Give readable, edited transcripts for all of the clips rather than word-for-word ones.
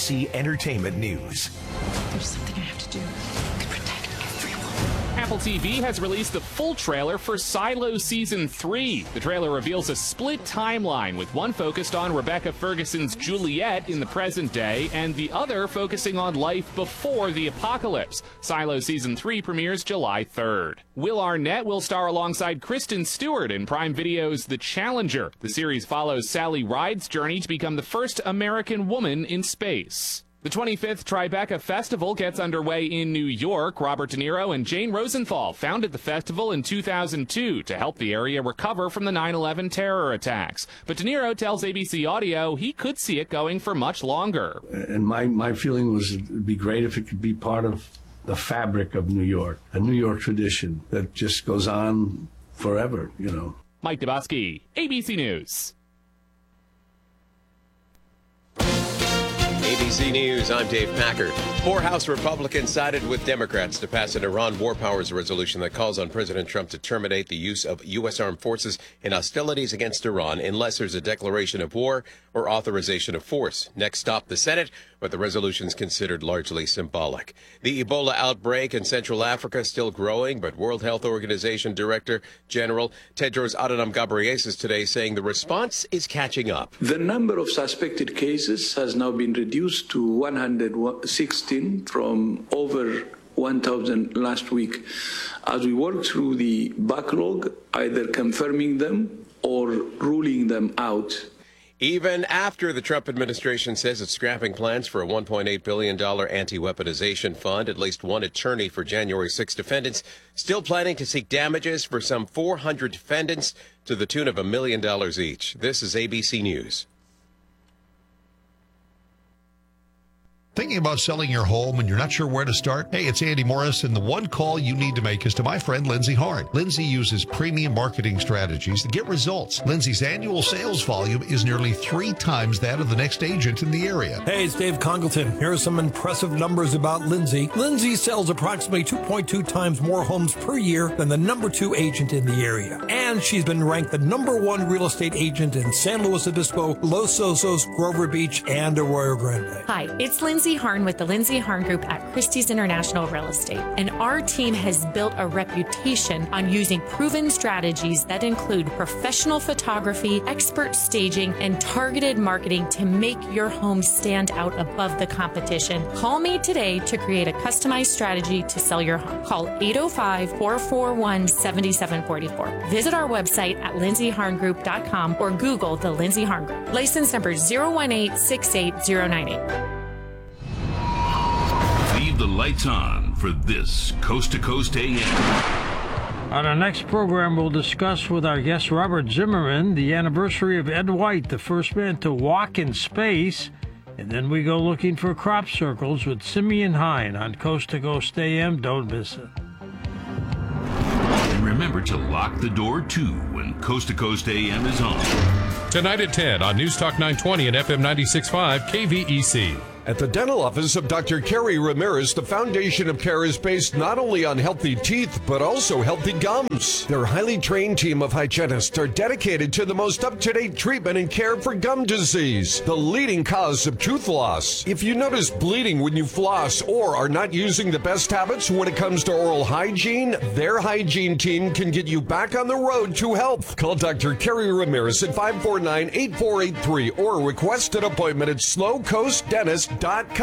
ABC Entertainment News. There's something I have to do to protect everyone. Apple TV has released the full trailer for Silo Season 3. The trailer reveals a split timeline, with one focused on Rebecca Ferguson's Juliet in the present day, and the other focusing on life before the apocalypse. Silo Season 3 premieres July 3rd. Will Arnett will star alongside Kristen Stewart in Prime Video's The Challenger. The series follows Sally Ride's journey to become the first American woman in space. The 25th Tribeca Festival gets underway in New York. Robert De Niro and Jane Rosenthal founded the festival in 2002 to help the area recover from the 9/11 terror attacks. But De Niro tells ABC Audio he could see it going for much longer. And my feeling was it'd be great if it could be part of the fabric of New York, a New York tradition that just goes on forever, you know. Mike Dubosky, ABC News. ABC News, I'm Dave Packer. 4 House Republicans sided with Democrats to pass an Iran war powers resolution that calls on President Trump to terminate the use of U.S. armed forces in hostilities against Iran unless there's a declaration of war or authorization of force. Next stop, the Senate, but the resolution is considered largely symbolic. The Ebola outbreak in Central Africa is still growing, but World Health Organization Director General Tedros Adhanom Ghebreyesus today saying the response is catching up. The number of suspected cases has now been reduced to 116 from over 1,000 last week. As we work through the backlog, either confirming them or ruling them out. Even after the Trump administration says it's scrapping plans for a $1.8 billion anti-weaponization fund, at least one attorney for January 6 defendants still planning to seek damages for some 400 defendants to the tune of $1 million each. This is ABC News. Thinking about selling your home and you're not sure where to start? Hey, it's Andy Morris, and the one call you need to make is to my friend Lindsay Harn. Lindsay uses premium marketing strategies to get results. Lindsay's annual sales volume is nearly 3 times that of the next agent in the area. Hey, it's Dave Congleton. Here are some impressive numbers about Lindsay. Lindsay sells approximately 2.2 times more homes per year than the number 2 agent in the area. And she's been ranked the number 1 real estate agent in San Luis Obispo, Los Osos, Grover Beach, and Arroyo Grande. Hi, it's Lindsay Harn with the Lindsay Harn Group at Christie's International Real Estate. And our team has built a reputation on using proven strategies that include professional photography, expert staging, and targeted marketing to make your home stand out above the competition. Call me today to create a customized strategy to sell your home. Call 805-441-7744. Visit our website at lindsayharngroup.com or Google the Lindsay Harn Group. License number 018-68098. Leave the lights on for this Coast to Coast AM. On our next program, we'll discuss with our guest Robert Zimmerman the anniversary of Ed White, the first man to walk in space. And then we go looking for crop circles with Simeon Hine on Coast to Coast AM. Don't miss it. And remember to lock the door, too, when Coast to Coast AM is on. Tonight at 10 on News Talk 920 and FM 96.5 KVEC. At the dental office of Dr. Kerry Ramirez, the foundation of care is based not only on healthy teeth, but also healthy gums. Their highly trained team of hygienists are dedicated to the most up-to-date treatment and care for gum disease, the leading cause of tooth loss. If you notice bleeding when you floss or are not using the best habits when it comes to oral hygiene, their hygiene team can get you back on the road to health. Call Dr. Kerry Ramirez at 549-8483 or request an appointment at slowcoastdentist.com.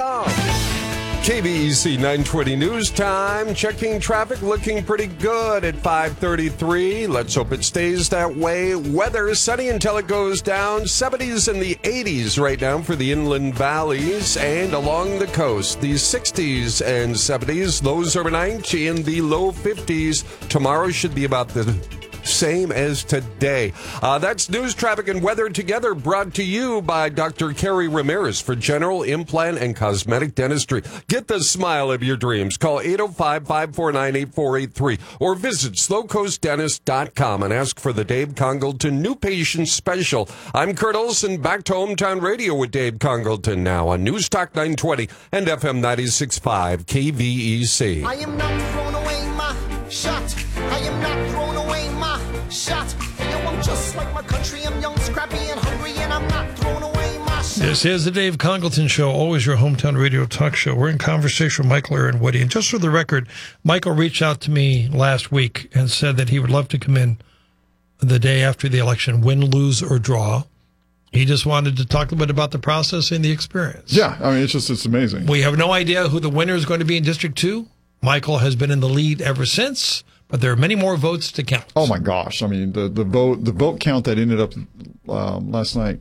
KVEC 920 News Time. Checking traffic, looking pretty good at 5:33. Let's hope it stays that way. Weather sunny until it goes down. 70s and the 80s right now for the inland valleys and along the coast. The 60s and 70s, lows overnight in the low 50s. Tomorrow should be about the same as today. That's news, traffic, and weather together, brought to you by Dr. Kerry Ramirez for general implant and cosmetic dentistry. Get the smile of your dreams. Call 805-549-8483 or visit slowcoastdentist.com and ask for the Dave Congleton New Patient Special. I'm Kurt Olson, back to Hometown Radio with Dave Congleton now on News Talk 920 and FM 96.5 KVEC. I am not throwing away my shot. I am not throwing away my shot. Yo, I'm just like my country. I'm young, scrappy, and hungry, and I'm not throwing away my shot. This is the Dave Congleton Show, always your hometown radio talk show. We're in conversation with Michael Aaron Woody. And just for the record, Michael reached out to me last week and said that he would love to come in the day after the election, win, lose, or draw. He just wanted to talk a bit about the process and the experience. Yeah, I mean, it's amazing. We have no idea who the winner is going to be in District 2. Michael has been in the lead ever since, but there are many more votes to count. Oh my gosh! I mean, the vote count that ended up last night,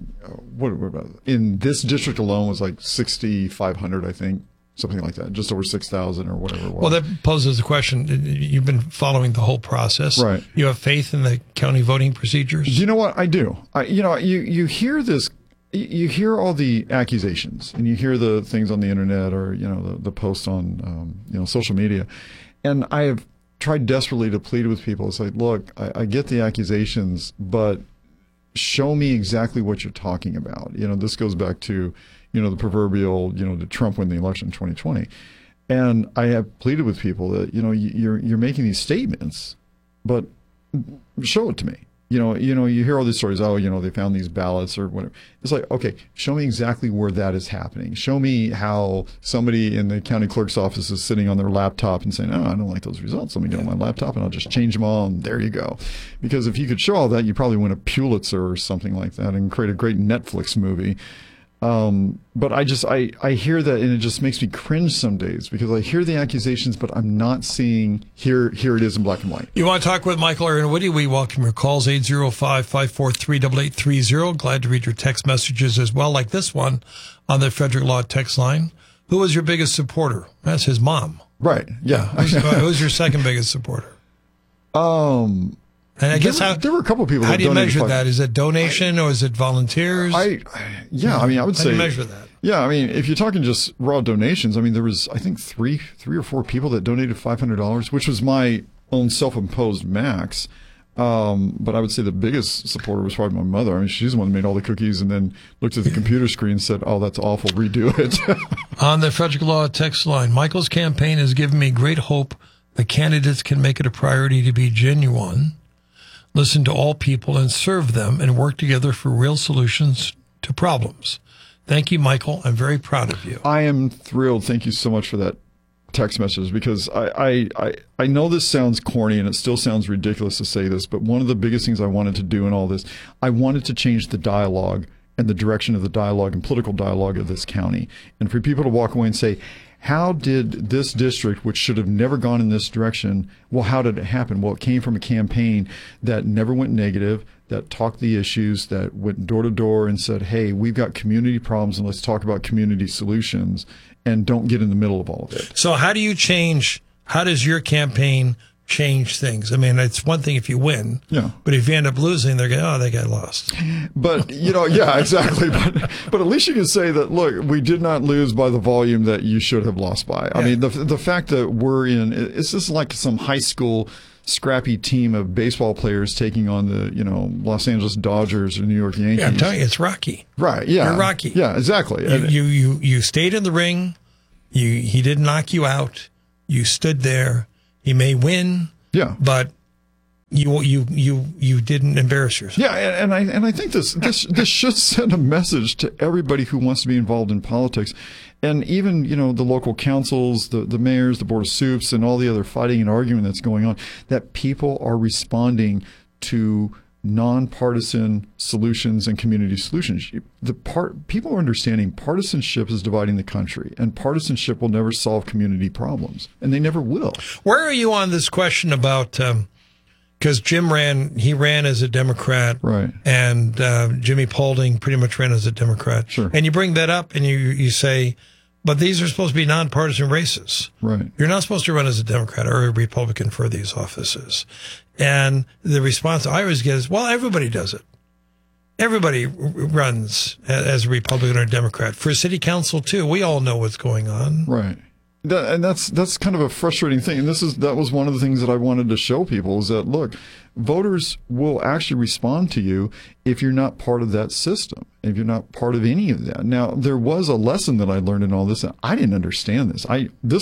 in this district alone was like 6,500, I think, something like that, just over 6,000 or whatever it was. Well, that poses a question. You've been following the whole process, right? You have faith in the county voting procedures? You know what? I do. You hear this. You hear all the accusations, and you hear the things on the internet, or the posts on social media, and I have tried desperately to plead with people. It's like, look, I get the accusations, but show me exactly what you're talking about. This goes back to the proverbial did Trump win the election in 2020, and I have pleaded with people that you're making these statements, but show it to me. You hear all these stories. Oh, they found these ballots or whatever. It's like, okay, show me exactly where that is happening. Show me how somebody in the county clerk's office is sitting on their laptop and saying, "Oh, I don't like those results. Let me get on my laptop and I'll just change them all." And there you go. Because if you could show all that, you probably win a Pulitzer or something like that and create a great Netflix movie. But I hear that, and it just makes me cringe some days, because I hear the accusations, but I'm not seeing here it is in black and white. You want to talk with Michael Aaron Woody? We welcome your calls, 805-543-8830. Glad to read your text messages as well, like this one on the Frederick Law text line. Who was your biggest supporter? That's his mom. Right. Yeah. Who's your second biggest supporter? And I guess there were a couple of people. How do you measure that? Is it donation or is it volunteers? I would say. How do you measure that? Yeah, I mean, if you're talking just raw donations, I mean, there was, I think, three or four people that donated $500, which was my own self-imposed max. But I would say the biggest supporter was probably my mother. I mean, she's the one that made all the cookies and then looked at the computer screen and said, "Oh, that's awful. Redo it." On the Frederick Law text line, Michael's campaign has given me great hope the candidates can make it a priority to be genuine, listen to all people and serve them, and work together for real solutions to problems. Thank you, Michael. I'm very proud of you. I am thrilled. Thank you so much for that text message, because I know this sounds corny and it still sounds ridiculous to say this, but one of the biggest things I wanted to do in all this, I wanted to change the dialogue and the direction of the dialogue and political dialogue of this county. And for people to walk away and say, how did this district, which should have never gone in this direction, well, how did it happen? Well, it came from a campaign that never went negative, that talked the issues, that went door to door and said, hey, we've got community problems and let's talk about community solutions, and don't get in the middle of all of it. So how does your campaign change things? I mean, it's one thing if you win, but if you end up losing, they're going, oh, they got lost. But, yeah, exactly. But at least you can say that, look, we did not lose by the volume that you should have lost by. Yeah. I mean, the fact that it's just like some high school scrappy team of baseball players taking on the, Los Angeles Dodgers or New York Yankees. Yeah, I'm telling you, it's Rocky. Right, yeah. You're Rocky. Yeah, exactly. You stayed in the ring. He didn't knock you out. You stood there. He may win, but you didn't embarrass yourself. Yeah, and I think this should send a message to everybody who wants to be involved in politics, and even the local councils, the mayors, the board of soups, and all the other fighting and arguing that's going on, that people are responding to nonpartisan solutions and community solutions. People are understanding partisanship is dividing the country, and partisanship will never solve community problems, and they never will. Where are you on this question about, because Jim ran as a Democrat, right? And Jimmy Paulding pretty much ran as a Democrat. Sure. And you bring that up and you say, but these are supposed to be nonpartisan races. Right. You're not supposed to run as a Democrat or a Republican for these offices. And the response I always get is, well, everybody does it. Everybody runs as a Republican or a Democrat. For city council, too, we all know what's going on. Right. And that's kind of a frustrating thing. And that was one of the things that I wanted to show people, is that, look, voters will actually respond to you if you're not part of that system, if you're not part of any of that. Now, there was a lesson that I learned in all this. I didn't understand this.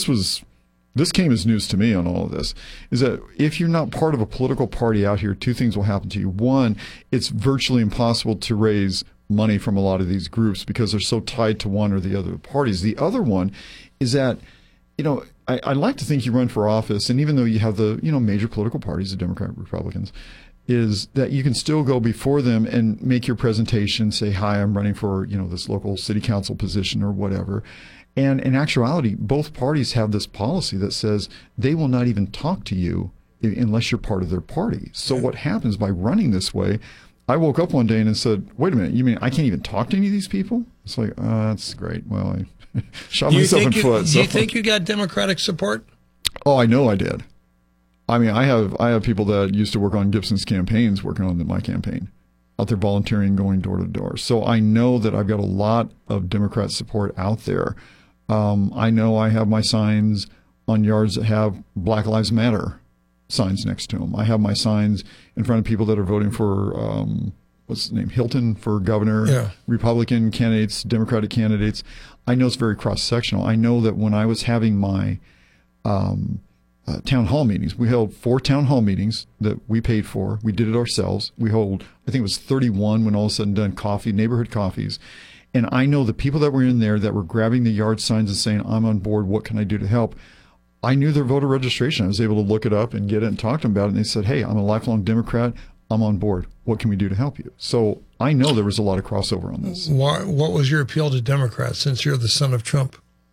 This came as news to me on all of this, is that if you're not part of a political party out here, two things will happen to you. One, it's virtually impossible to raise money from a lot of these groups because they're so tied to one or the other parties. The other one is that, I like to think you run for office, and even though you have the, major political parties, the Democrat, Republicans, is that you can still go before them and make your presentation, say, hi, I'm running for, this local city council position or whatever. And in actuality, both parties have this policy that says they will not even talk to you unless you're part of their party. So what happens by running this way, I woke up one day and said, wait a minute, you mean I can't even talk to any of these people? It's like, that's great. Well, I shot myself in the foot. Do you think you got Democratic support? Oh, I know I did. I mean, I have people that used to work on Gibson's campaigns working on my campaign, out there volunteering, going door to door. So I know that I've got a lot of Democrat support out there. I know I have my signs on yards that have Black Lives Matter signs next to them. I have my signs in front of people that are voting for, what's the name, Hilton for governor, Republican candidates, Democratic candidates. I know it's very cross-sectional. I know that when I was having my town hall meetings, we held 4 town hall meetings that we paid for. We did it ourselves. We hold, I think it was 31 when all of a sudden done neighborhood coffees. And I know the people that were in there that were grabbing the yard signs and saying, I'm on board, what can I do to help? I knew their voter registration. I was able to look it up and get it and talk to them about it. And they said, hey, I'm a lifelong Democrat. I'm on board. What can we do to help you? So I know there was a lot of crossover on this. What was your appeal to Democrats since you're the son of Trump?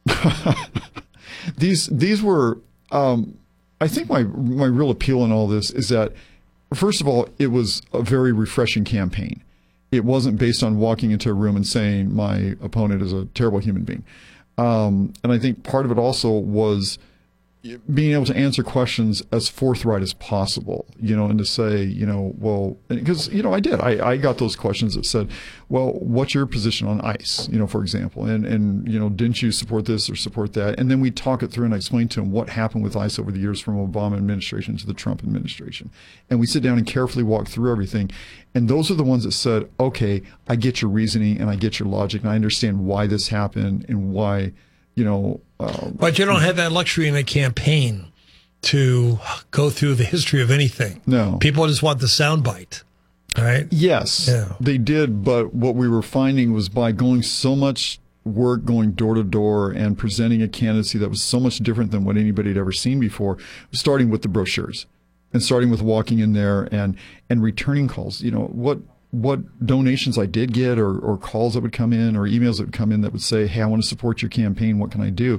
These were, I think my real appeal in all this is that, first of all, it was a very refreshing campaign. It wasn't based on walking into a room and saying my opponent is a terrible human being. And I think part of it also was being able to answer questions as forthright as possible, and to say, well, because, I did. I got those questions that said, well, what's your position on ICE, for example? And didn't you support this or support that? And then we talk it through and I explain to them what happened with ICE over the years from Obama administration to the Trump administration. And we sit down and carefully walk through everything. And those are the ones that said, okay, I get your reasoning and I get your logic and I understand why this happened and why, but you don't have that luxury in a campaign to go through the history of anything. No. People just want the soundbite, right? Yes, they did. But what we were finding was by going so much work, going door to door and presenting a candidacy that was so much different than what anybody had ever seen before, starting with the brochures and starting with walking in there and returning calls. What donations I did get or calls that would come in or emails that would come in that would say, hey, I want to support your campaign. What can I do?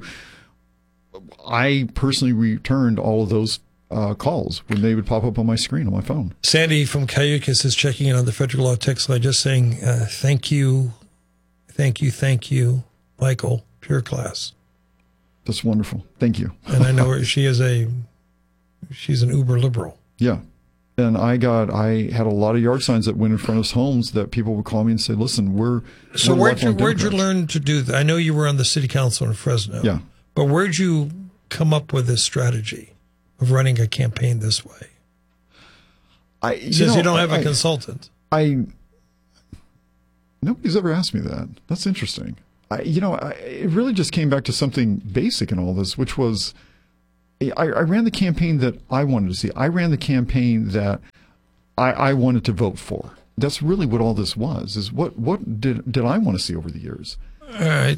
I personally returned all of those calls when they would pop up on my screen on my phone. Sandy from Cayucas is checking in on the Federal Law text line, just saying, thank you, Michael, pure class. That's wonderful. Thank you. And I know she's an uber liberal. Yeah. And I had a lot of yard signs that went in front of homes that people would call me and say, listen, we're where'd you learn to do that? I know you were on the city council in Fresno. Yeah. But where'd you come up with this strategy of running a campaign this way? Since you don't have a consultant. Nobody's ever asked me that. That's interesting. It really just came back to something basic in all this, which was, I ran the campaign that I wanted to see. I ran the campaign that I wanted to vote for. That's really what all this was, is what did I want to see over the years? All right,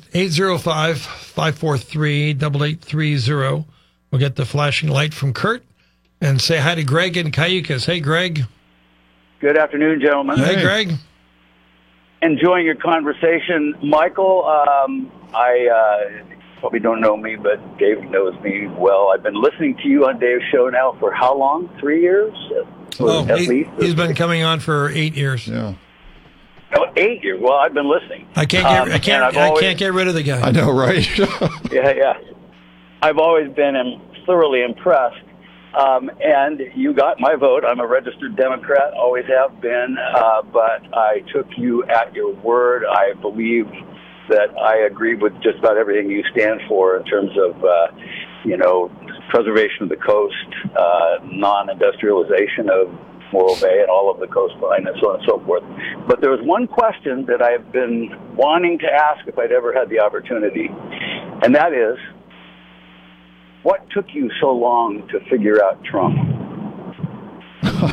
805-543-8830. We'll get the flashing light from Kurt and say hi to Greg in Cayucas. Hey, Greg. Good afternoon, gentlemen. Hey, Greg. Enjoying your conversation. Michael, I probably don't know me, but Dave knows me well. I've been listening to you on Dave's show now for how long? 3 years? At least? He's been coming on for 8 years. Yeah. Oh, 8 years. Well, I've been listening. I can't get rid of the guy. I know, right? Yeah. I've always been thoroughly impressed. And you got my vote. I'm a registered Democrat, always have been. But I took you at your word. I believe that I agree with just about everything you stand for in terms of, preservation of the coast, non-industrialization of Morro Bay and all of the coastline and so on and so forth. But there was one question that I've been wanting to ask if I'd ever had the opportunity, and that is, what took you so long to figure out Trump?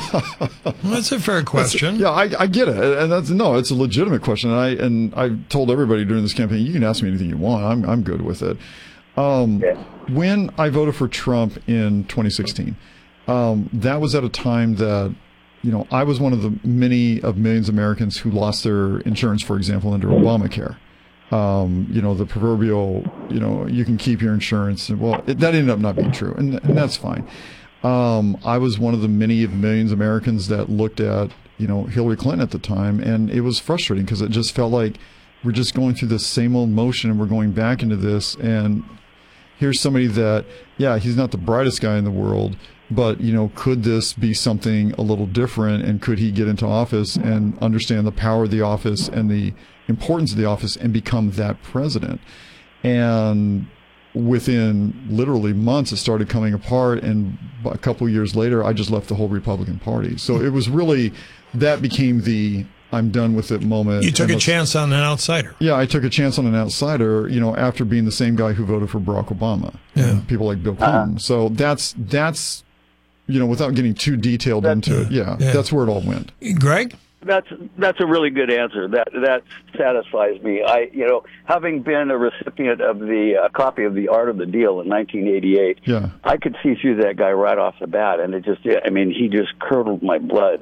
That's a fair question. I get it, and it's a legitimate question. And I told everybody during this campaign, you can ask me anything you want. I'm good with it. When I voted for Trump in 2016, that was at a time that, I was one of the millions of Americans who lost their insurance, for example, under Obamacare. The proverbial, you can keep your insurance. That ended up not being true, and that's fine. I was one of the millions of Americans that looked at, Hillary Clinton at the time, and it was frustrating because it just felt like we're just going through this same old motion and we're going back into this. And here's somebody that, he's not the brightest guy in the world, but, could this be something a little different? And could he get into office and understand the power of the office and the importance of the office and become that president? And within literally months, it started coming apart. And a couple of years later, I just left the whole Republican Party. So it was really, that became the I'm done with it moment. You took a chance on an outsider. Yeah, I took a chance on an outsider, after being the same guy who voted for Barack Obama. And people like Bill Clinton. So that's without getting too detailed into it, that's where it all went. Greg? That's a really good answer. That satisfies me. Having been a recipient of the copy of The Art of the Deal in 1988, I could see through that guy right off the bat, and it just, he just curdled my blood.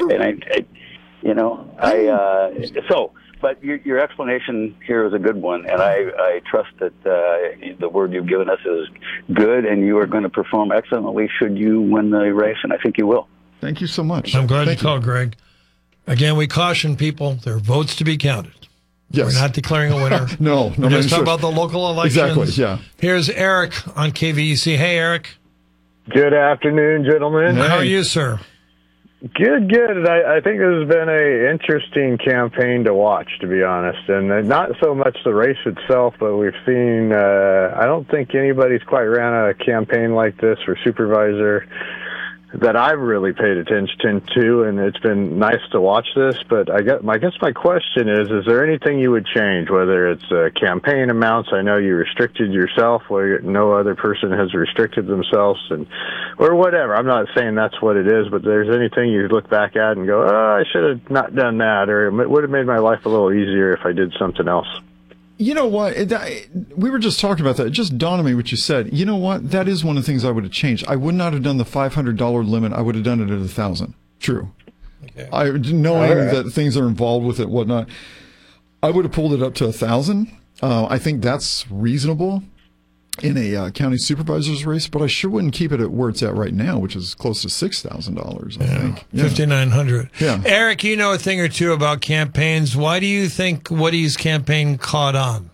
But your explanation here is a good one, and I trust that the word you've given us is good, and you are going to perform excellently should you win the race, and I think you will. Thank you so much. I'm glad you called, Greg. Again, we caution people, there are votes to be counted. Yes. We're not declaring a winner. No. We're just talking about the local elections. Exactly, yeah. Here's Eric on KVEC. Hey, Eric. Good afternoon, gentlemen. How are you, sir? Good. I think this has been a interesting campaign to watch, to be honest, and not so much the race itself, but we've seen. I don't think anybody's quite ran a campaign like this for supervisor that I've really paid attention to, and it's been nice to watch this. But I guess my question is there anything you would change, whether it's campaign amounts? I know you restricted yourself where no other person has restricted themselves, or whatever. I'm not saying that's what it is, but there's anything you look back at and go, I should have not done that, or it would have made my life a little easier if I did something else. You know what? We were just talking about that. It just dawned on me what you said. You know what? That is one of the things I would have changed. I would not have done the $500 limit. I would have done it at $1,000. True. Okay. Knowing that things are involved with it, whatnot, I would have pulled it up to $1,000. I think that's reasonable in a county supervisor's race, but I sure wouldn't keep it at where it's at right now, which is close to $6,000, I think. Yeah. $5,900. Yeah. Eric, you know a thing or two about campaigns. Why do you think Woody's campaign caught on?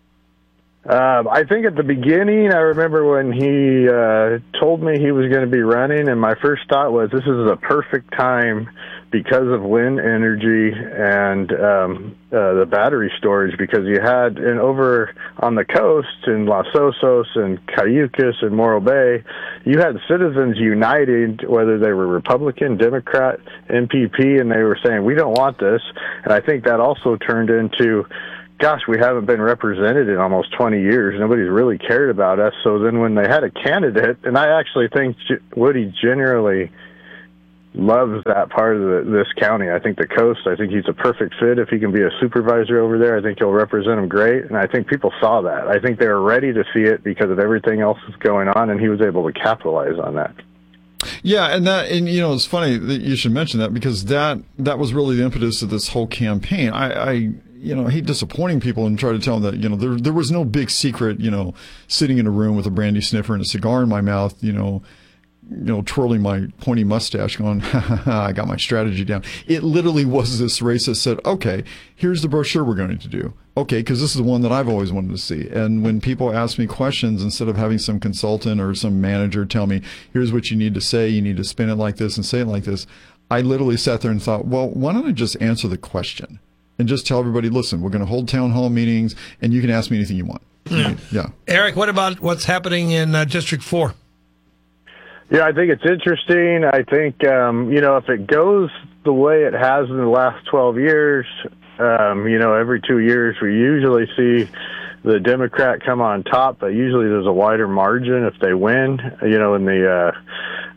I think at the beginning, I remember when he told me he was going to be running, and my first thought was, this is a perfect time because of wind energy and the battery storage, because you had over on the coast in Los Osos and Cayucas and Morro Bay, you had citizens united, whether they were Republican, Democrat, MPP, and they were saying, we don't want this. And I think that also turned into, gosh, we haven't been represented in almost 20 years. Nobody's really cared about us. So then when they had a candidate, and I actually think Woody generally loves that part of this county. I think the coast, I think he's a perfect fit. If he can be a supervisor over there, I think he'll represent them great. And I think people saw that. I think they were ready to see it because of everything else that's going on, and he was able to capitalize on that. Yeah, and it's funny that you should mention that, because that was really the impetus of this whole campaign. I hate disappointing people and try to tell them that, there was no big secret, sitting in a room with a brandy sniffer and a cigar in my mouth, twirling my pointy mustache going, I got my strategy down. It literally was this race that said, okay, here's the brochure we're going to do. Okay, because this is the one that I've always wanted to see. And when people ask me questions, instead of having some consultant or some manager tell me, here's what you need to say, you need to spin it like this and say it like this, I literally sat there and thought, well, why don't I just answer the question and just tell everybody, listen, we're going to hold town hall meetings and you can ask me anything you want. Yeah. Eric, what about what's happening in District 4? Yeah, I think it's interesting. I think, if it goes the way it has in the last 12 years, every 2 years we usually see the Democrat come on top, but usually there's a wider margin if they win, in the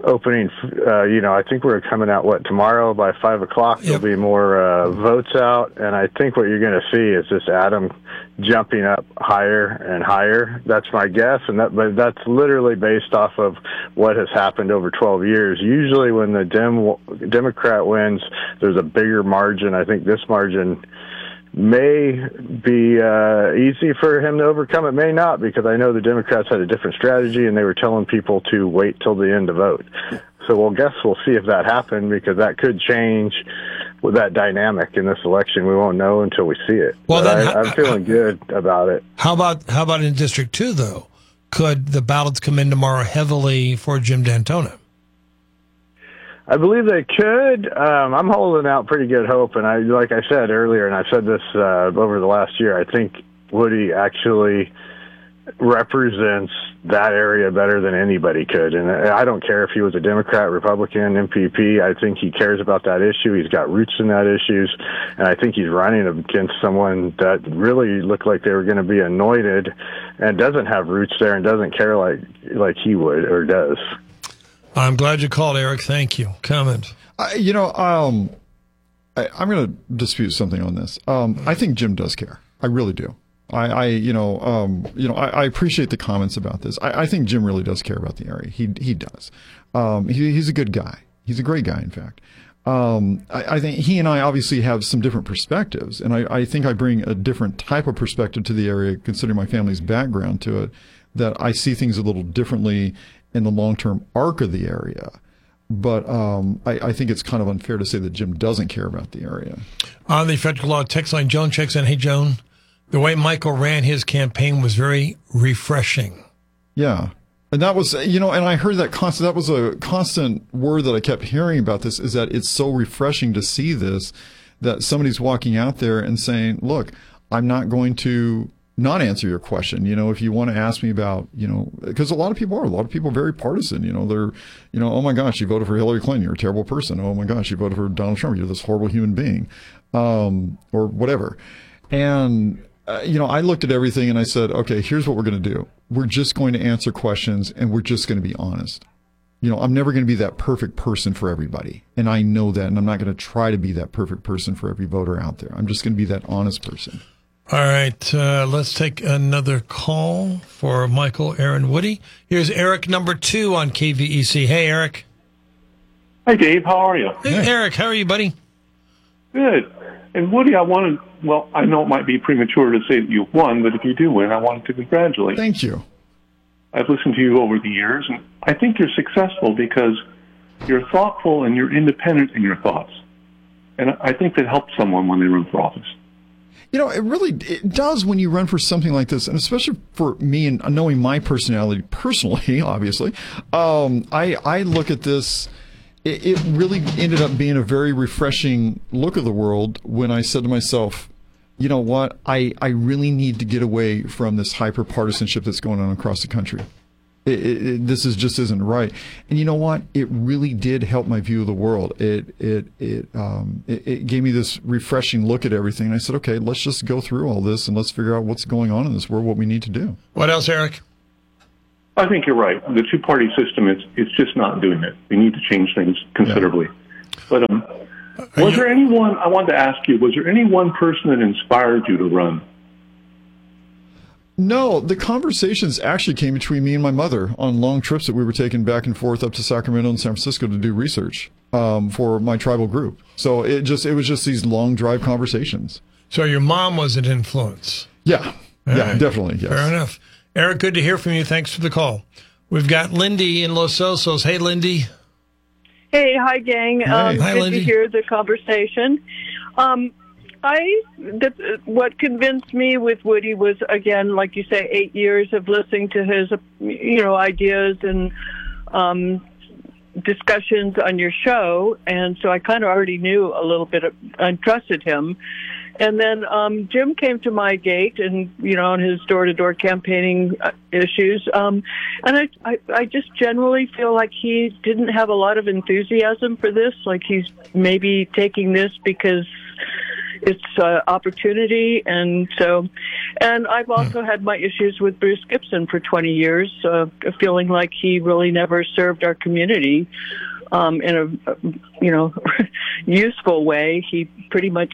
opening, I think we're coming out, tomorrow by 5 o'clock, There'll be more votes out, and I think what you're going to see is this Adam jumping up higher and higher. That's my guess, but that's literally based off of what has happened over 12 years. Usually when the Democrat wins, there's a bigger margin. I think this margin may be easy for him to overcome. It may not, because I know the Democrats had a different strategy, and they were telling people to wait till the end to vote. So we'll see if that happened, because that could change with that dynamic in this election. We won't know until we see it. Well, then, I'm feeling good about it. How about in District 2, though? Could the ballots come in tomorrow heavily for Jim D'Antona? I believe they could. I'm holding out pretty good hope, and like I said earlier, and I've said this over the last year, I think Woody actually represents that area better than anybody could. And I don't care if he was a Democrat, Republican, MPP. I think he cares about that issue. He's got roots in that issues, and I think he's running against someone that really looked like they were going to be anointed and doesn't have roots there and doesn't care like he would or does. I'm glad you called, Eric. Thank you. Comment. I'm going to dispute something on this. I think Jim does care. I really do. I appreciate the comments about this. I think Jim really does care about the area. He does. He's a good guy. He's a great guy, in fact. I think he and I obviously have some different perspectives, and I think I bring a different type of perspective to the area, considering my family's background to it, that I see things a little differently in the long-term arc of the area. But I think it's kind of unfair to say that Jim doesn't care about the area. On the Federal Law text line, Joan checks in. Hey, Joan, the way Michael ran his campaign was very refreshing. Yeah. And that was, and I heard that that was a constant word that I kept hearing about this, is that it's so refreshing to see this, that somebody's walking out there and saying, look, I'm not going to not answer your question. If you want to ask me about, because a lot of people are very partisan. They're, oh my gosh, you voted for Hillary Clinton, you're a terrible person. Oh my gosh, you voted for Donald Trump, you're this horrible human being, or whatever. And, I looked at everything and I said, okay, here's what we're going to do. We're just going to answer questions, and we're just going to be honest. I'm never going to be that perfect person for everybody. And I know that, and I'm not going to try to be that perfect person for every voter out there. I'm just going to be that honest person. All right, let's take another call for Michael, Aaron, Woody. Here's Eric, number 2 on KVEC. Hey, Eric. Hi, Dave. How are you? Hey, Eric. How are you, buddy? Good. And Woody, I know it might be premature to say that you won, but if you do win, I wanted to congratulate you. Thank you. I've listened to you over the years, and I think you're successful because you're thoughtful and you're independent in your thoughts. And I think that helps someone when they run for office. It does when you run for something like this, and especially for me and knowing my personality personally, obviously. I look at this, it really ended up being a very refreshing look at the world when I said to myself, you know what, I really need to get away from this hyper-partisanship that's going on across the country. This just isn't right. And you know what? It really did help my view of the world. It gave me this refreshing look at everything. And I said, okay, let's just go through all this and let's figure out what's going on in this world, what we need to do. What else, Eric? I think you're right. The two-party system, it's just not doing it. We need to change things considerably. Yeah. But was there anyone, I wanted to ask you, was there any one person that inspired you to run? No, the conversations actually came between me and my mother on long trips that we were taking back and forth up to Sacramento and San Francisco to do research for my tribal group. So it was just these long drive conversations. So your mom was an influence? Yeah. Yeah, definitely. Yes. Fair enough. Eric, good to hear from you. Thanks for the call. We've got Lindy in Los Osos. Hey, Lindy. Hey, hi, gang. Hey. Hi, good Lindy. to hear the conversation. What convinced me with Woody was, again, like you say, 8 years of listening to his, ideas and discussions on your show, and so I kind of already knew a little bit and trusted him. And then Jim came to my gate, and on his door-to-door campaigning issues, and I just generally feel like he didn't have a lot of enthusiasm for this. Like he's maybe taking this because opportunity. And I've also had my issues with Bruce Gibson for 20 years, feeling like he really never served our community in a, useful way. He pretty much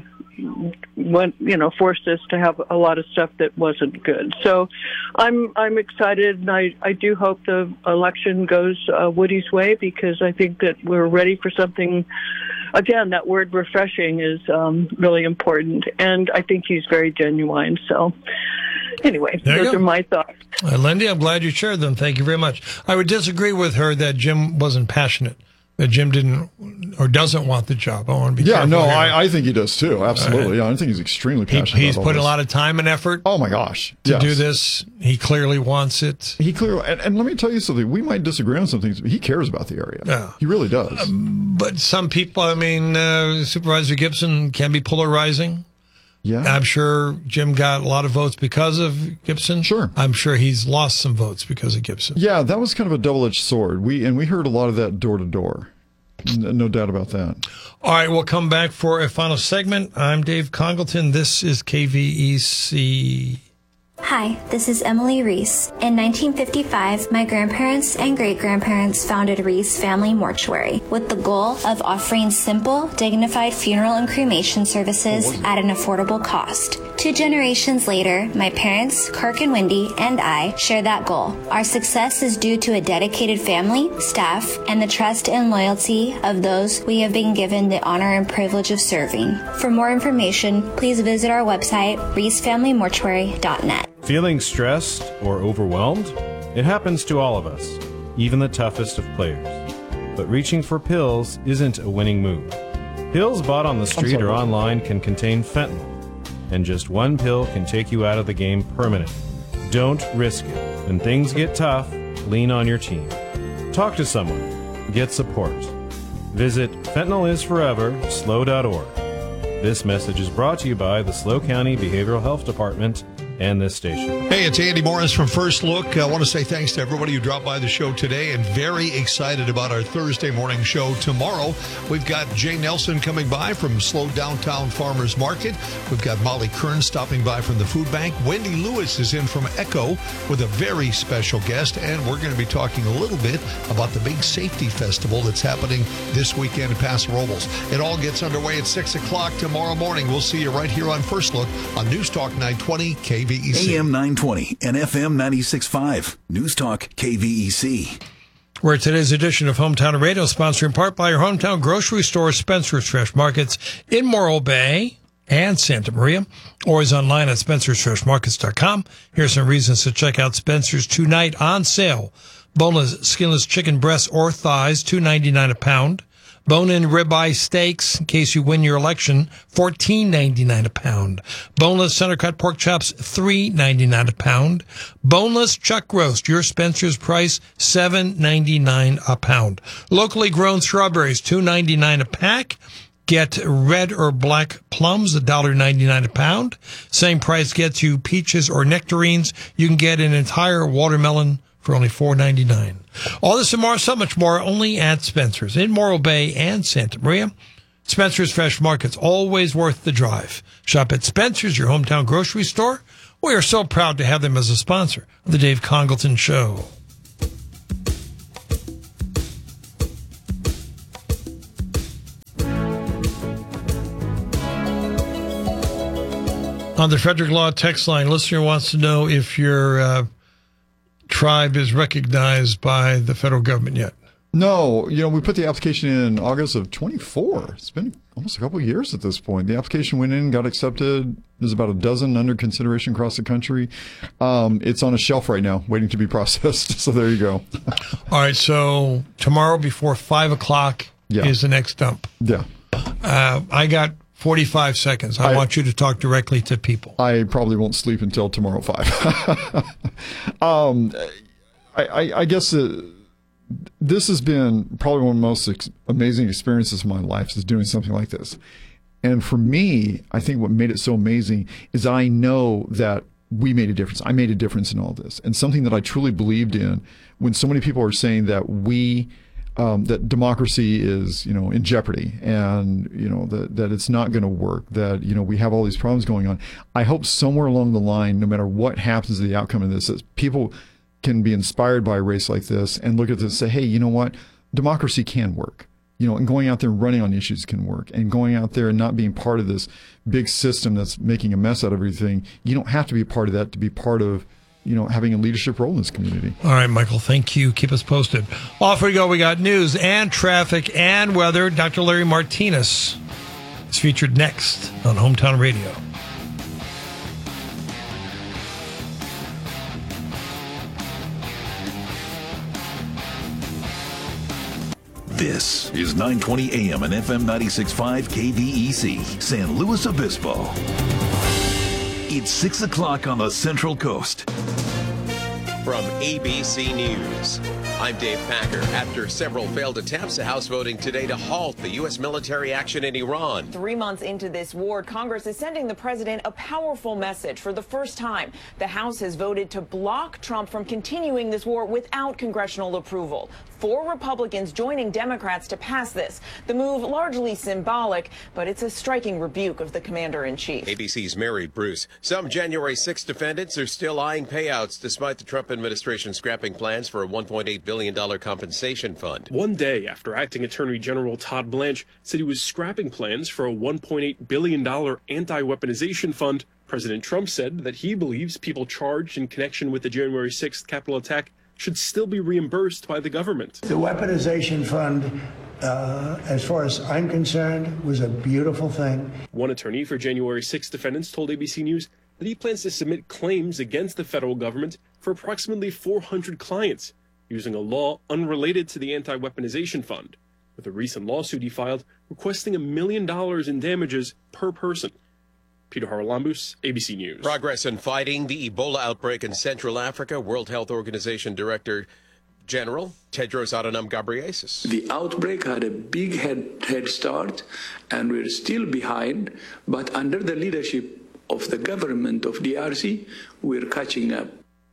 forced us to have a lot of stuff that wasn't good. So I'm excited, and I do hope the election goes Woody's way, because I think that we're ready for something. Again, that word refreshing is really important, and I think he's very genuine. So anyway, those are my thoughts. Lindy, I'm glad you shared them. Thank you very much. I would disagree with her that Jim wasn't passionate, that Jim didn't or doesn't want the job. I want to be careful here. I think he does too. Absolutely. I think he's extremely passionate. He's put a lot of time and effort. Oh my gosh. To do this. He clearly wants it. And let me tell you something. We might disagree on some things, but he cares about the area. Yeah. He really does. But some people, Supervisor Gibson can be polarizing. Yeah. I'm sure Jim got a lot of votes because of Gibson. Sure. I'm sure he's lost some votes because of Gibson. Yeah, that was kind of a double-edged sword. We heard a lot of that door to door. No doubt about that. All right, we'll come back for a final segment. I'm Dave Congleton. This is KVEC. Hi, this is Emily Reese. In 1955, my grandparents and great-grandparents founded Reese Family Mortuary with the goal of offering simple, dignified funeral and cremation services at an affordable cost. 2 generations later, my parents, Kirk and Wendy, and I share that goal. Our success is due to a dedicated family, staff, and the trust and loyalty of those we have been given the honor and privilege of serving. For more information, please visit our website, reesefamilymortuary.net. Feeling stressed or overwhelmed? It happens to all of us, even the toughest of players. But reaching for pills isn't a winning move. Pills bought on the street or online can contain fentanyl, and just one pill can take you out of the game permanently. Don't risk it. When things get tough, lean on your team. Talk to someone. Get support. Visit fentanylisforeverslo.org. This message is brought to you by the SLO County Behavioral Health Department and this station. Hey, it's Andy Morris from First Look. I want to say thanks to everybody who dropped by the show today, and very excited about our Thursday morning show tomorrow. We've got Jay Nelson coming by from SLO Downtown Farmers Market. We've got Molly Kern stopping by from the food bank. Wendy Lewis is in from Echo with a very special guest, and we're going to be talking a little bit about the big safety festival that's happening this weekend in Paso Robles. It all gets underway at 6 o'clock tomorrow morning. We'll see you right here on First Look on News Talk 920 KVEC. AM 920 and FM 96.5. News Talk KVEC. Where today's edition of Hometown Radio is sponsored in part by your hometown grocery store, Spencer's Fresh Markets in Morro Bay and Santa Maria, or is online at spencersfreshmarkets.com. Here's some reasons to check out Spencer's tonight on sale. Boneless, skinless chicken breasts or thighs, $2.99 a pound. Bone-in ribeye steaks, in case you win your election, $14.99 a pound. Boneless center-cut pork chops, $3.99 a pound. Boneless chuck roast, your Spencer's price, $7.99 a pound. Locally grown strawberries, $2.99 a pack. Get red or black plums, $1.99 a pound. Same price gets you peaches or nectarines. You can get an entire watermelon for only $4.99. All this and more, so much more, only at Spencer's in Morro Bay and Santa Maria. Spencer's Fresh Market's always worth the drive. Shop at Spencer's, your hometown grocery store. We are so proud to have them as a sponsor of the Dave Congleton Show. On the Frederick Law text line, listener wants to know if your tribe is recognized by the federal government yet. No, we put the application in August of 24. It's been almost a couple of years at this point. The application went in, got accepted. There's about a dozen under consideration across the country. It's on a shelf right now, waiting to be processed. So there you go. All right. So tomorrow before 5 o'clock is the next dump. Yeah. I got 45 seconds. I want you to talk directly to people. I probably won't sleep until tomorrow 5. I guess this has been probably one of the most amazing experiences of my life, is doing something like this. And for me, I think what made it so amazing is I know that we made a difference. I made a difference in all this. And something that I truly believed in, when so many people are saying that we that democracy is, in jeopardy, and that it's not going to work. That we have all these problems going on. I hope somewhere along the line, no matter what happens to the outcome of this, that people can be inspired by a race like this and look at this and say, hey, you know what? Democracy can work. And going out there and running on issues can work, and going out there and not being part of this big system that's making a mess out of everything. You don't have to be part of that to be part of, having a leadership role in this community. All right, Michael, thank you. Keep us posted. Off we go. We got news and traffic and weather. Dr. Larry Martinez is featured next on Hometown Radio. This is 920 AM and FM 96.5 KVEC, San Luis Obispo. It's 6 o'clock on the Central Coast. From ABC News, I'm Dave Packer. After several failed attempts, the House voting today to halt the U.S. military action in Iran. 3 months into this war, Congress is sending the president a powerful message. For the first time, the House has voted to block Trump from continuing this war without congressional approval. 4 Republicans joining Democrats to pass this. The move largely symbolic, but it's a striking rebuke of the commander-in-chief. ABC's Mary Bruce. Some January 6 defendants are still eyeing payouts despite the Trump administration scrapping plans for a $1.8 billion compensation fund. One day after Acting Attorney General Todd Blanche said he was scrapping plans for a $1.8 billion anti-weaponization fund, President Trump said that he believes people charged in connection with the January 6th Capitol attack should still be reimbursed by the government. The weaponization fund, as far as I'm concerned, was a beautiful thing. One attorney for January 6 defendants told ABC News that he plans to submit claims against the federal government for approximately 400 clients, using a law unrelated to the anti-weaponization fund, with a recent lawsuit he filed requesting $1 million in damages per person. Peter Haralambous, ABC News. Progress in fighting the Ebola outbreak in Central Africa. World Health Organization Director General Tedros Adhanom Ghebreyesus. The outbreak had a big head start, and we're still behind, but under the leadership of the government of DRC, we're catching up.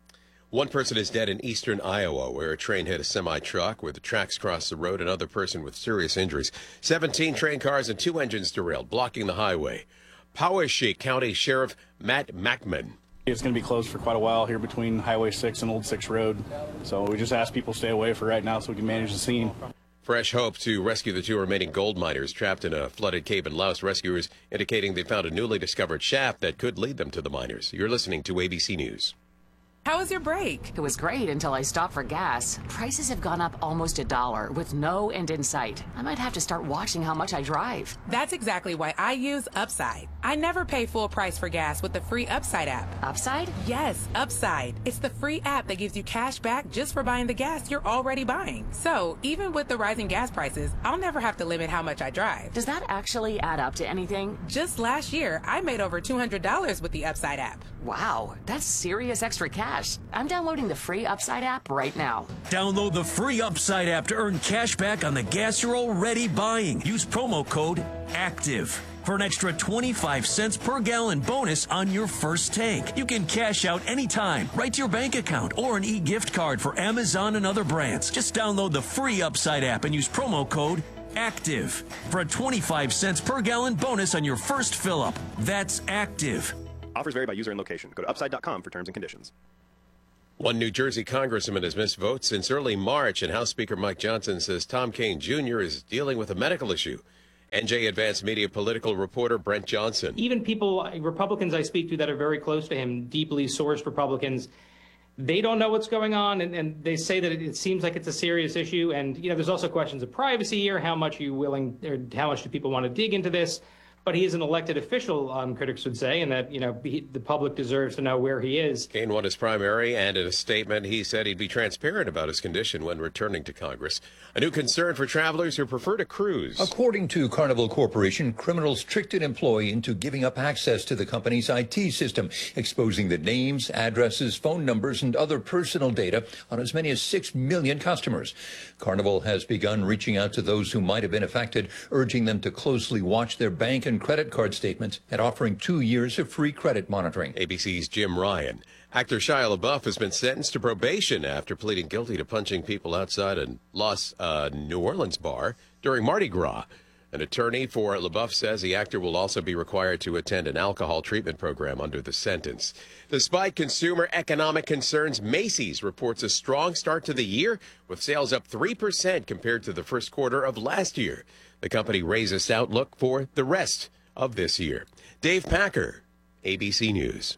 One person is dead in eastern Iowa, where a train hit a semi-truck where the tracks crossed the road. Another person with serious injuries. 17 train cars and 2 engines derailed, blocking the highway. Poweshiek County Sheriff Matt Mackman. It's going to be closed for quite a while here between Highway 6 and Old 6 Road. So we just ask people to stay away for right now so we can manage the scene. Fresh hope to rescue the 2 remaining gold miners trapped in a flooded cave in Laos. Rescuers indicating they found a newly discovered shaft that could lead them to the miners. You're listening to ABC News. How was your break? It was great until I stopped for gas. Prices have gone up almost $1 with no end in sight. I might have to start watching how much I drive. That's exactly why I use Upside. I never pay full price for gas with the free Upside app. Upside? Yes, Upside. It's the free app that gives you cash back just for buying the gas you're already buying. So even with the rising gas prices, I'll never have to limit how much I drive. Does that actually add up to anything? Just last year, I made over $200 with the Upside app. Wow, that's serious extra cash. I'm downloading the free Upside app right now. Download the free Upside app to earn cash back on the gas you're already buying. Use promo code ACTIVE for an extra 25 cents per gallon bonus on your first tank. You can cash out anytime, right to your bank account, or an e-gift card for Amazon and other brands. Just download the free Upside app and use promo code ACTIVE for a 25 cents per gallon bonus on your first fill-up. That's ACTIVE. Offers vary by user and location. Go to upside.com for terms and conditions. One New Jersey congressman has missed votes since early March, and House Speaker Mike Johnson says Tom Kean Jr. is dealing with a medical issue. NJ Advanced Media political reporter Brent Johnson. Even people, Republicans I speak to that are very close to him, deeply sourced Republicans, they don't know what's going on, and they say that it seems like it's a serious issue. And, there's also questions of privacy here. How much are you willing, or how much do people want to dig into this? But he is an elected official, critics would say, and that, the public deserves to know where he is. Kean won his primary, and in a statement, he said he'd be transparent about his condition when returning to Congress. A new concern for travelers who prefer to cruise. According to Carnival Corporation, criminals tricked an employee into giving up access to the company's IT system, exposing the names, addresses, phone numbers, and other personal data on as many as 6 million customers. Carnival has begun reaching out to those who might have been affected, urging them to closely watch their bank and credit card statements and offering 2 years of free credit monitoring. ABC's Jim Ryan. Actor Shia LaBeouf has been sentenced to probation after pleading guilty to punching people outside a New Orleans bar during Mardi Gras. An attorney for LaBeouf says the actor will also be required to attend an alcohol treatment program under the sentence. Despite consumer economic concerns, Macy's reports a strong start to the year, with sales up 3% compared to the first quarter of last year. The company raised its outlook for the rest of this year. Dave Packer, ABC News.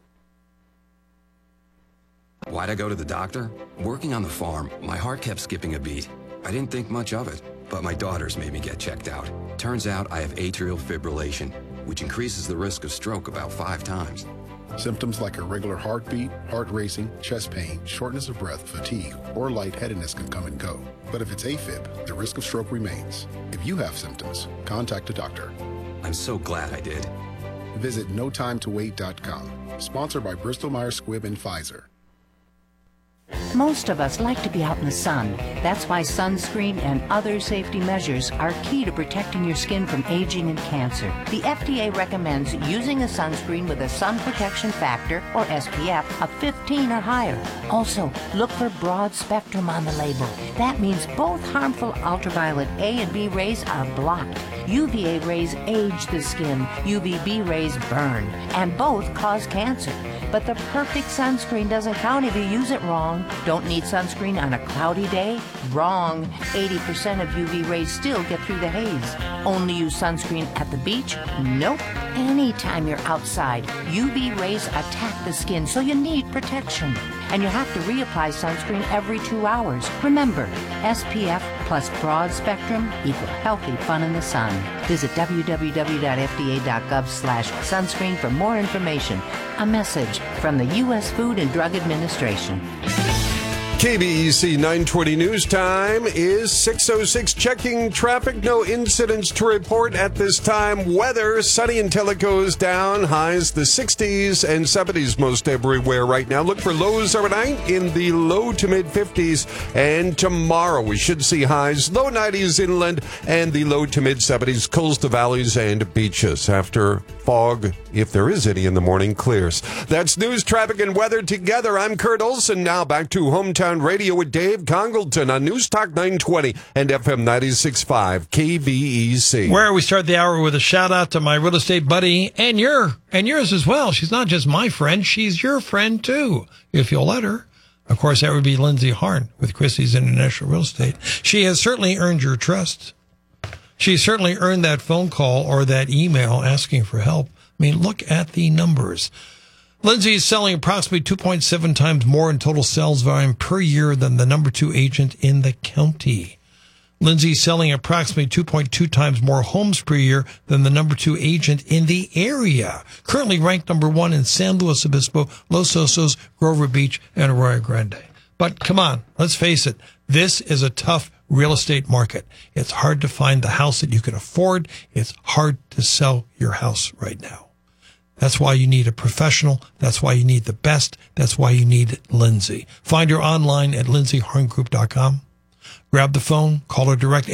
Why'd I go to the doctor? Working on the farm, my heart kept skipping a beat. I didn't think much of it, but my daughters made me get checked out. Turns out I have atrial fibrillation, which increases the risk of stroke about 5 times. Symptoms like irregular heartbeat, heart racing, chest pain, shortness of breath, fatigue, or lightheadedness can come and go. But if it's AFib, the risk of stroke remains. If you have symptoms, contact a doctor. I'm so glad I did. Visit notimetowait.com. Sponsored by Bristol Myers Squibb and Pfizer. Most of us like to be out in the sun. That's why sunscreen and other safety measures are key to protecting your skin from aging and cancer. The FDA recommends using a sunscreen with a sun protection factor, or SPF, of 15 or higher. Also, look for broad spectrum on the label. That means both harmful ultraviolet A and B rays are blocked. UVA rays age the skin, UVB rays burn, and both cause cancer. But the perfect sunscreen doesn't count if you use it wrong. Don't need sunscreen on a cloudy day? Wrong. 80% of UV rays still get through the haze. Only use sunscreen at the beach? Nope. Anytime you're outside, UV rays attack the skin, so you need protection. And you have to reapply sunscreen every 2 hours. Remember, SPF plus broad spectrum equal healthy fun in the sun. Visit www.fda.gov/sunscreen for more information. A message from the U.S. Food and Drug Administration. KBEC 920 News Time is 6:06. Checking traffic. No incidents to report at this time. Weather, sunny until it goes down. Highs the 60s and 70s most everywhere right now. Look for lows overnight in the low to mid 50s. And tomorrow we should see highs, low 90s inland and the low to mid 70s coastal valleys and beaches. After fog, if there is any in the morning, clears. That's news, traffic, and weather together. I'm Kurt Olson. Now back to Hometown Radio with Dave Congleton on News Talk 920 and FM 96.5 KBEC. Where we start the hour with a shout out to my real estate buddy and yours as well. She's not just my friend, she's your friend too, if you'll let her. Of course, that would be Lindsay Harn with Christie's International Real Estate. She has certainly earned your trust. She certainly earned that phone call or that email asking for help. I mean, look at the numbers. Lindsay is selling approximately 2.7 times more in total sales volume per year than the number 2 agent in the county. Lindsay is selling approximately 2.2 times more homes per year than the number 2 agent in the area. Currently ranked number 1 in San Luis Obispo, Los Osos, Grover Beach, and Arroyo Grande. But come on, let's face it. This is a tough real estate market. It's hard to find the house that you can afford. It's hard to sell your house right now. That's why you need a professional. That's why you need the best. That's why you need Lindsay. Find her online at lindsayharngroup.com. Grab the phone. Call her direct,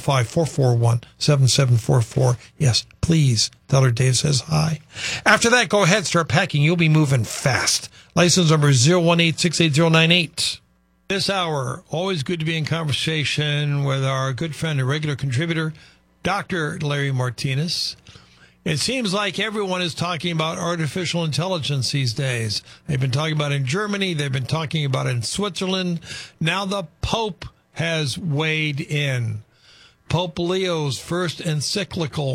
805-441-7744. Yes, please tell her Dave says hi. After that, go ahead, start packing. You'll be moving fast. License number 018-68098. This hour, always good to be in conversation with our good friend and regular contributor, Dr. Larry Martinez. It seems like everyone is talking about artificial intelligence these days. They've been talking about it in Germany. They've been talking about it in Switzerland. Now the Pope has weighed in. Pope Leo's first encyclical